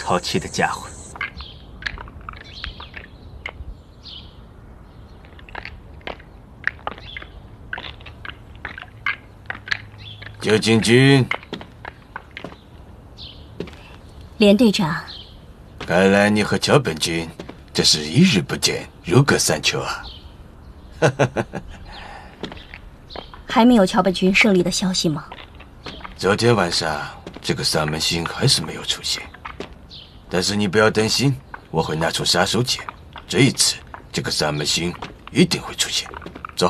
淘气的家伙！ 九进军， 连队长， 看来你和桥本君这是一日不见，如隔三秋啊！ 还没有桥本君胜利的消息吗？ 昨天晚上这个三门星还是没有出现，但是你不要担心，我会拿出杀手锏，这一次这个三门星一定会出现。走。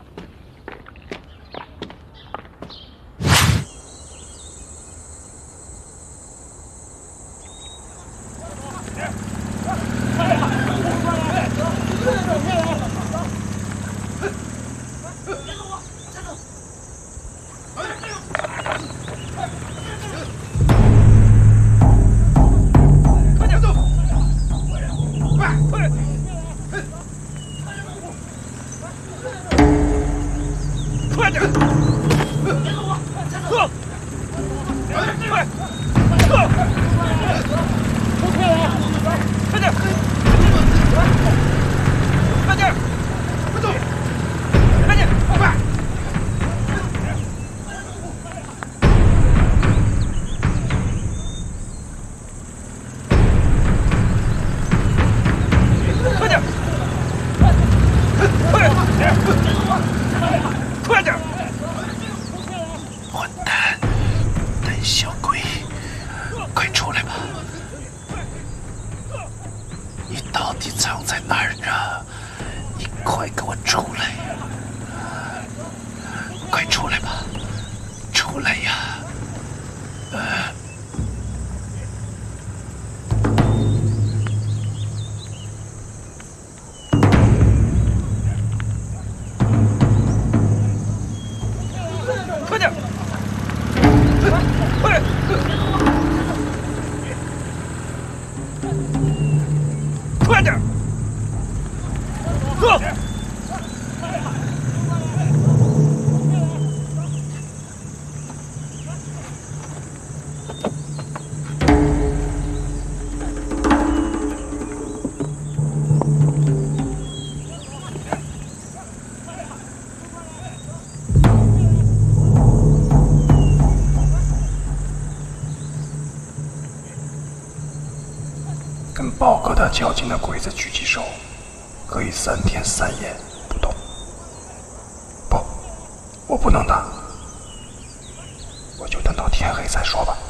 豹哥他较劲的鬼子狙击手，可以3天3夜不动。不，我不能打，我就等到天黑再说吧。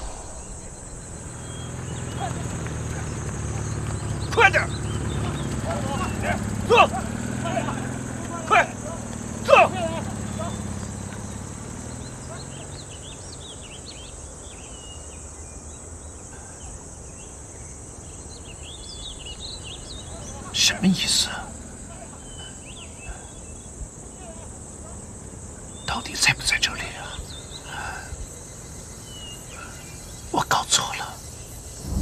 快点，坐，快坐。 什么意思？到底在不在这里啊？